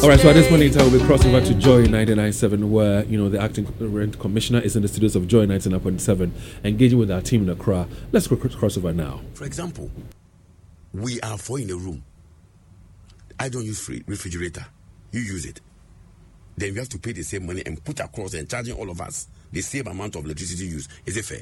All right, so at this point in time, we'll be crossing over to Joy 99.7, where the acting rent commissioner is in the studios of Joy 99.7, engaging with our team in Accra. Let's cross over now. For example, we are 4 in a room. I don't use refrigerator. You use it. Then we have to pay the same money and put across and charging all of us the same amount of electricity used. Is it fair?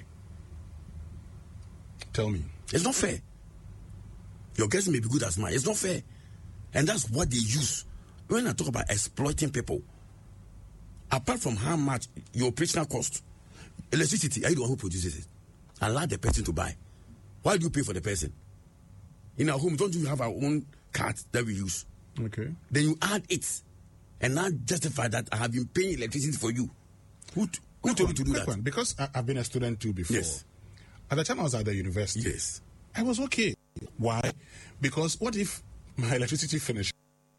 Tell me. It's not fair. Your guests may be good as mine. It's not fair. And that's what they use. When I talk about exploiting people, apart from how much your operational cost, electricity, are you the one who produces it? Allow the person to buy. Why do you pay for the person? In our home, don't you have our own card that we use? Okay. Then you add it and now justify that I have been paying electricity for you. Who told you to do that? Because I've been a student too before. Yes. At the time I was at the university, yes, I was okay. Why? Because what if my electricity finished?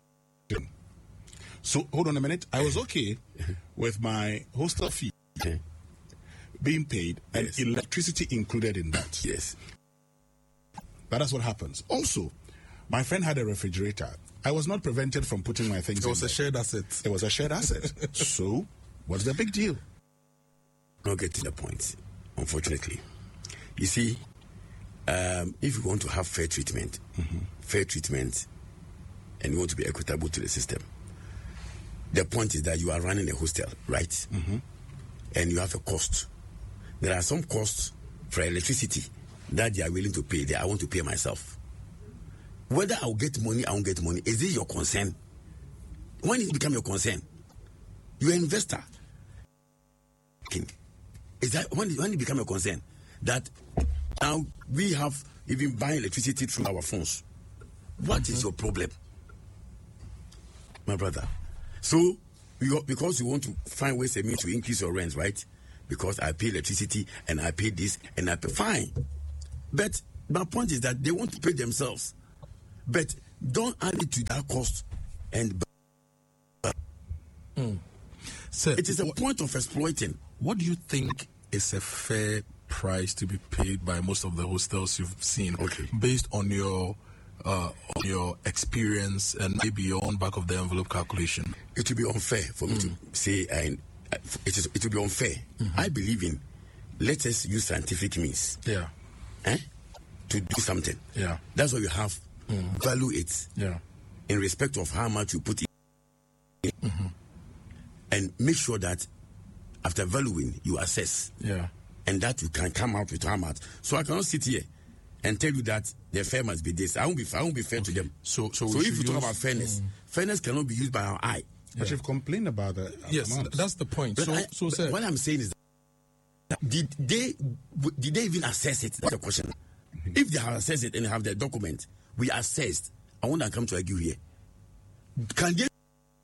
So hold on a minute. I was okay with my hostel fee being paid and electricity included in that. Yes. But that's what happens. Also, my friend had a refrigerator. I was not prevented from putting my things in. It was a shared asset. It was a shared asset. So, what's the big deal? Not getting the point, unfortunately. You see, if you want to have fair treatment, and you want to be equitable to the system, the point is that you are running a hostel, right? Mm-hmm. And you have a cost. There are some costs for electricity that they are willing to pay, that I want to pay myself. Whether I'll get money, I won't get money, is this your concern? When it become your concern? You're an investor. Is that when it become a concern? That now we have even buying electricity through our phones. What is your problem, my brother? So, because you want to find ways and means to increase your rent, right? Because I pay electricity and I pay this and I pay, fine. But my point is that they want to pay themselves. But don't add it to that cost. And So it is a point of exploiting. What do you think is a fair price to be paid by most of the hostels you've seen, based on your experience and maybe your own back of the envelope calculation? It will be unfair for me to say, and it will be unfair. I believe in, let us use scientific means. Yeah. To do something. Yeah. That's why you have value it. Yeah. In respect of how much you put in. And make sure that after valuing, you assess. Yeah. And that you can come out with how much. So I cannot sit here and tell you that the fair must be this. I won't be fair to them. So if you talk about fairness, fairness cannot be used by our eye. But you've complained about that. Yes, that's the point. But what I'm saying is that did they even assess it? That's the question. If they have assessed it and have the document, we assessed. I want to come to argue here. Can they?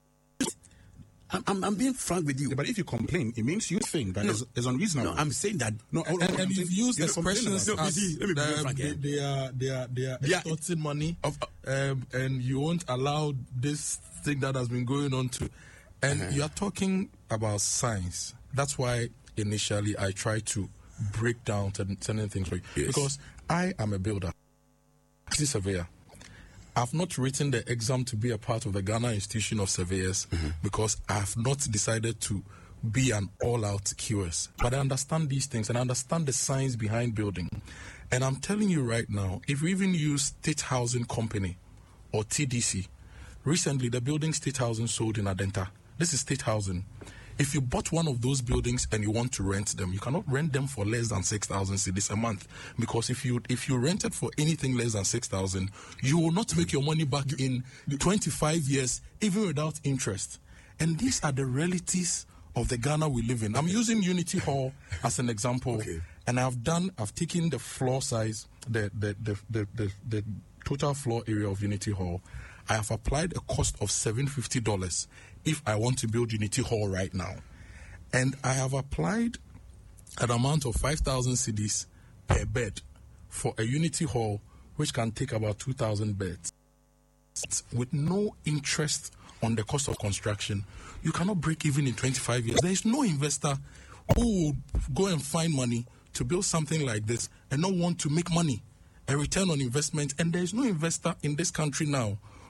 I'm being frank with you. Yeah, but if you complain, it means you think that is unreasonable. No, I'm saying that. No, and you've used expressions let me be frank. They are extorting money, and you won't allow this thing that has been going on to. And you are talking about science. That's why initially I tried to break down certain things for you. Yes. Because I am a builder, a surveyor. I've not written the exam to be a part of the Ghana Institution of Surveyors because I've not decided to be an all-out QS. But I understand these things and I understand the science behind building. And I'm telling you right now, if you even use State Housing Company or TDC, recently the building State Housing sold in Adenta. This is State Housing. If you bought one of those buildings and you want to rent them, you cannot rent them for less than 6,000 cedis a month. Because if you rent it for anything less than 6,000, you will not make your money back in 25 years, even without interest. And these are the realities of the Ghana we live in. I'm using Unity Hall as an example, and I've taken the floor size, the total floor area of Unity Hall. I have applied a cost of $750 if I want to build Unity Hall right now. And I have applied an amount of 5,000 cedis per bed for a Unity Hall, which can take about 2,000 beds. With no interest on the cost of construction, you cannot break even in 25 years. There is no investor who will go and find money to build something like this and not want to make money, a return on investment. And there is no investor in this country now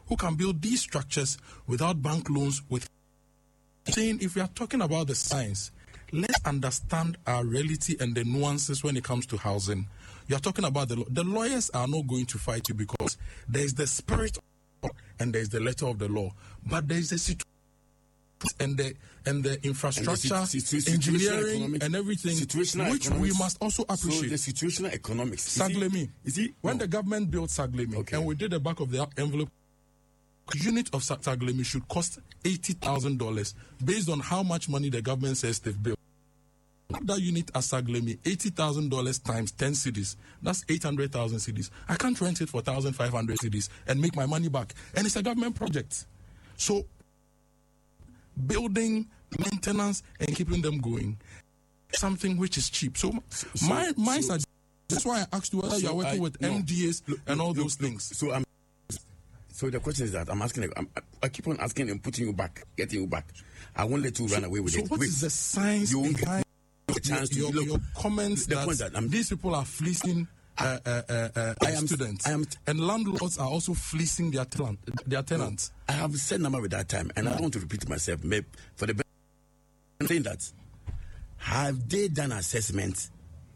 who can build these structures without bank loans. With saying, if we are talking about the science, let's understand our reality and the nuances when it comes to housing. You are talking about the law. The lawyers are not going to fight you because there is the spirit of the law and there is the letter of the law. But there is the situation and the infrastructure, engineering, and everything, which we must also appreciate. So the situational economics. Saglemi. When the government built Saglemi, and we did the back of the envelope, a unit of Saglemi should cost $80,000 based on how much money the government says they've built. That unit at Saglemi, $80,000 times 10 cities, that's 800,000 cities. I can't rent it for 1,500 cities and make my money back. And it's a government project. So, building, maintenance, and keeping them going, something which is cheap. So my suggestion, that's why I asked you whether you are working with MDAs and all those things. So the question is that I'm asking, I keep on asking and putting you back, getting you back. I won't let you run away with it. So what is the science behind your comments that these people are fleecing students, and landlords are also fleecing their tenants? I have said number with that time, and I don't want to repeat myself. For the saying that, have they done assessments,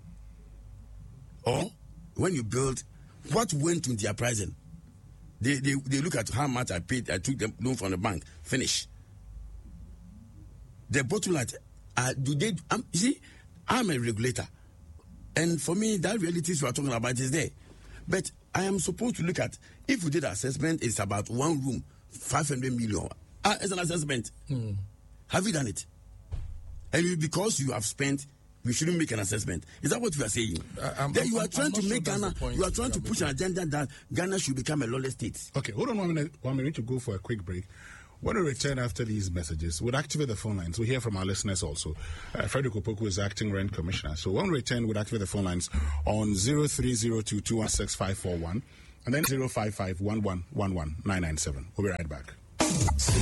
or when you build, what went to their pricing? They look at how much I paid. I took the loan from the bank. Finish. The bottom line, I'm a regulator. And for me, that realities you are talking about is there. But I am supposed to look at, if we did assessment, it's about one room, 500 million. It's an assessment. Have you done it? And because you have spent, we shouldn't make an assessment. Is that what you are saying? Then you are trying to make Ghana, you are trying to push an agenda that Ghana should become a lawless state. Okay, hold on 1 minute. We need to go for a quick break. When we return after these messages, we'll activate the phone lines. We'll hear from our listeners also. Frederick Opoku is acting rent commissioner. So when we return, we'll activate the phone lines on 0302216541 and then 05511119997. We'll be right back.